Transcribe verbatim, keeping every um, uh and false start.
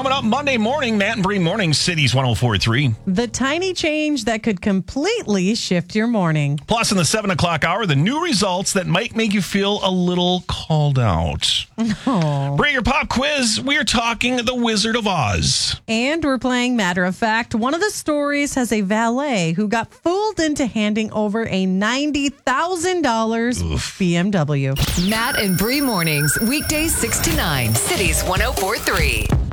Coming up Monday morning, Matt and Bree Morning, Cities one oh four point three. The tiny change that could completely shift your morning. Plus, in the seven o'clock hour, the new results that might make you feel a little called out. Oh. Bree, your pop quiz, we are talking The Wizard of Oz. And we're playing Matter of Fact. One of the stories has a valet who got fooled into handing over a ninety thousand dollars B M W. Matt and Bree Mornings, weekdays six to nine, Cities one oh four point three.